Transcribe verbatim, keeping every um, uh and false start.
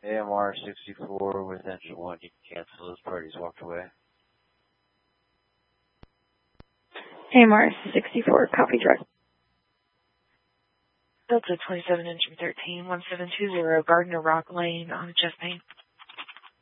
A M R sixty-four with engine one, you can cancel, those parties walked away. A M R sixty-four, copy direct. Delta twenty-seven, engine thirteen, one seven two zero, Gardner Rock Lane on Chest Pain.